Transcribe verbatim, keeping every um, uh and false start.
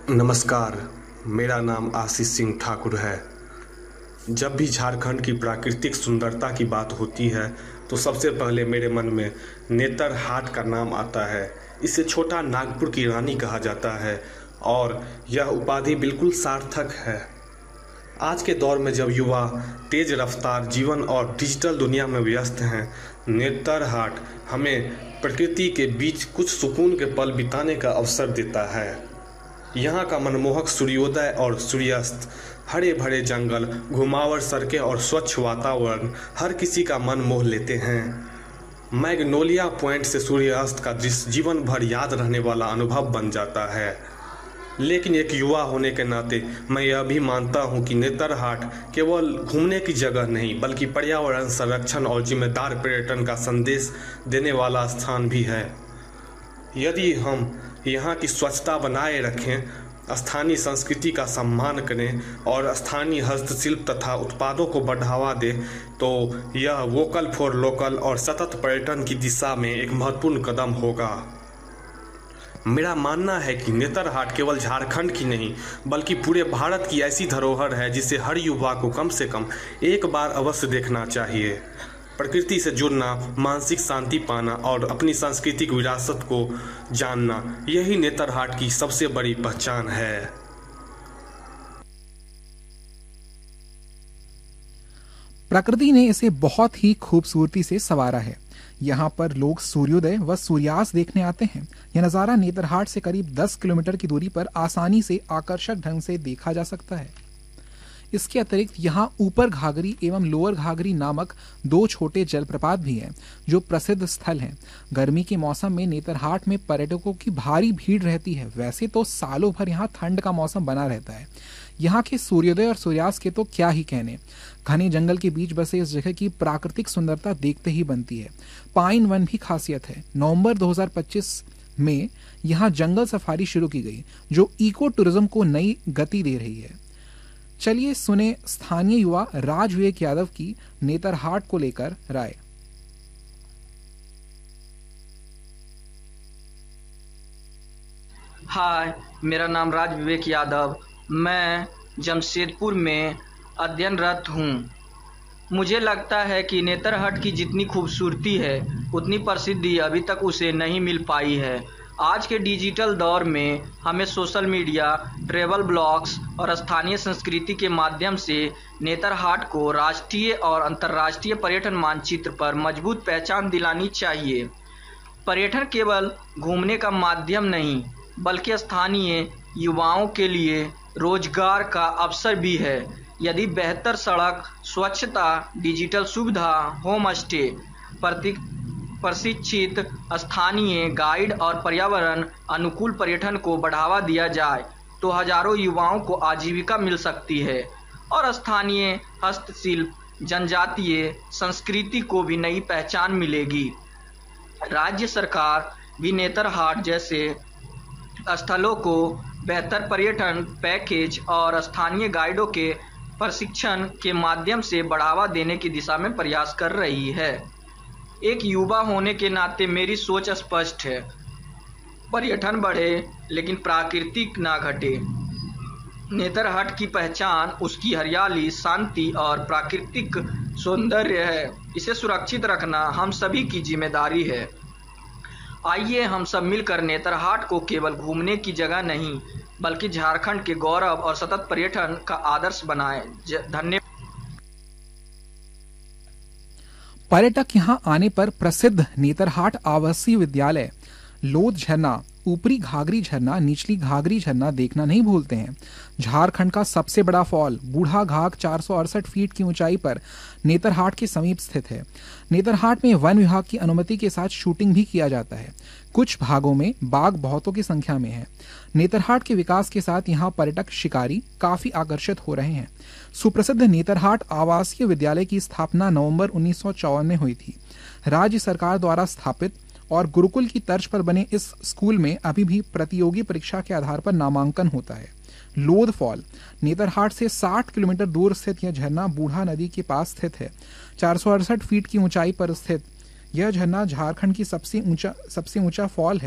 नमस्कार, मेरा नाम आशीष सिंह ठाकुर है। जब भी झारखंड की प्राकृतिक सुंदरता की बात होती है तो सबसे पहले मेरे मन में नेतरहाट का नाम आता है। इसे छोटा नागपुर की रानी कहा जाता है और यह उपाधि बिल्कुल सार्थक है। आज के दौर में जब युवा तेज रफ्तार जीवन और डिजिटल दुनिया में व्यस्त हैं, नेतरहाट हमें प्रकृति के बीच कुछ सुकून के पल बिताने का अवसर देता है। यहाँ का मनमोहक सूर्योदय और सूर्यास्त, हरे भरे जंगल, घुमावदार सड़कें और स्वच्छ वातावरण हर किसी का मन मोह लेते हैं। मैग्नोलिया पॉइंट से सूर्यास्त का दृश्य जीवन भर याद रहने वाला अनुभव बन जाता है। लेकिन एक युवा होने के नाते मैं यह भी मानता हूँ कि नेतरहाट केवल घूमने की जगह नहीं बल्कि पर्यावरण संरक्षण और जिम्मेदार पर्यटन का संदेश देने वाला स्थान भी है। यदि हम यहाँ की स्वच्छता बनाए रखें, स्थानीय संस्कृति का सम्मान करें और स्थानीय हस्तशिल्प तथा उत्पादों को बढ़ावा दें तो यह वोकल फॉर लोकल और सतत पर्यटन की दिशा में एक महत्वपूर्ण कदम होगा। मेरा मानना है कि नेतरहाट केवल झारखंड की नहीं बल्कि पूरे भारत की ऐसी धरोहर है जिसे हर युवा को कम से कम एक बार अवश्य देखना चाहिए। प्रकृति से जुड़ना, मानसिक शांति पाना और अपनी सांस्कृतिक विरासत को जानना, यही नेतरहाट की सबसे बड़ी पहचान है। प्रकृति ने इसे बहुत ही खूबसूरती से संवारा है। यहाँ पर लोग सूर्योदय व सूर्यास्त देखने आते हैं। यह नज़ारा नेतरहाट से करीब दस किलोमीटर की दूरी पर आसानी से आकर्षक ढंग से देखा जा सकता है। इसके अतिरिक्त यहाँ ऊपर घाघरी एवं लोअर घाघरी नामक दो छोटे जलप्रपात भी हैं, जो प्रसिद्ध स्थल हैं। गर्मी के मौसम में नेतरहाट में पर्यटकों की भारी भीड़ रहती है। वैसे तो सालों भर यहाँ ठंड का मौसम बना रहता है। यहाँ के सूर्योदय और सूर्यास्त के तो क्या ही कहने। घने जंगल के बीच बसे इस जगह की प्राकृतिक सुंदरता देखते ही बनती है। पाइन वन भी खासियत है। नवंबर दो हज़ार पच्चीस में यहाँ जंगल सफारी शुरू की गई, जो इको टूरिज्म को नई गति दे रही है। चलिए सुने स्थानीय युवा राज विवेक यादव की नेतरहाट को लेकर राय। हाय, मेरा नाम राज विवेक यादव। मैं जमशेदपुर में अध्ययनरत हूँ। मुझे लगता है कि नेतरहाट की जितनी खूबसूरती है उतनी प्रसिद्धि अभी तक उसे नहीं मिल पाई है। आज के डिजिटल दौर में हमें सोशल मीडिया, ट्रैवल ब्लॉग्स और स्थानीय संस्कृति के माध्यम से नेतरहाट को राष्ट्रीय और अंतर्राष्ट्रीय पर्यटन मानचित्र पर मजबूत पहचान दिलानी चाहिए। पर्यटन केवल घूमने का माध्यम नहीं बल्कि स्थानीय युवाओं के लिए रोजगार का अवसर भी है। यदि बेहतर सड़क, स्वच्छता, डिजिटल सुविधा, होम स्टे, प्रति प्रशिक्षित स्थानीय गाइड और पर्यावरण अनुकूल पर्यटन को बढ़ावा दिया जाए तो हजारों युवाओं को आजीविका मिल सकती है और स्थानीय हस्तशिल्प, जनजातीय संस्कृति को भी नई पहचान मिलेगी। राज्य सरकार भी नेतरहाट जैसे स्थलों को बेहतर पर्यटन पैकेज और स्थानीय गाइडों के प्रशिक्षण के माध्यम से बढ़ावा देने की दिशा में प्रयास कर रही है। एक युवा होने के नाते मेरी सोच स्पष्ट है। पर्यटन बढ़े लेकिन प्राकृतिक ना घटे। नेतरहाट की पहचान उसकी हरियाली, शांति और प्राकृतिक सौंदर्य है। इसे सुरक्षित रखना हम सभी की जिम्मेदारी है। आइए हम सब मिलकर नेतरहाट को केवल घूमने की जगह नहीं बल्कि झारखंड के गौरव और सतत पर्यटन का आदर्श बनाएं। धन्यवाद। पर्यटक यहाँ आने पर प्रसिद्ध नेतरहाट आवासीय विद्यालय, लोध झरना, ऊपरी घाघरी झरना, निचली घाघरी झरना देखना नहीं भूलते हैं। झारखंड का सबसे बड़ा फॉल बूढ़ा घाघ चार सौ अड़सठ फीट की ऊंचाई पर नेतरहाट के समीप स्थित है। नेतरहाट में वन विभाग की अनुमति के साथ शूटिंग भी किया जाता है। कुछ भागों में बाघ बहुतों की संख्या में है। नेतरहाट के विकास के साथ यहाँ पर्यटक शिकारी काफी आकर्षित हो रहे हैं। सुप्रसिद्ध नेतरहाट आवासीय विद्यालय की स्थापना नवंबर उन्नीस सौ चौवन में हुई थी। राज्य सरकार द्वारा स्थापित और गुरुकुल की तर्ज पर बने इस स्कूल में अभी भी प्रतियोगी परीक्षा के आधार पर नामांकन होता है। लोध फॉल नेतरहाट से साठ किलोमीटर दूर स्थित यह झरना बूढ़ा नदी के पास स्थित है। चार सौ अड़सठ फीट की ऊंचाई पर स्थित यह झरना झारखंड की सबसे ऊंचा सबसे ऊंचा फॉल है।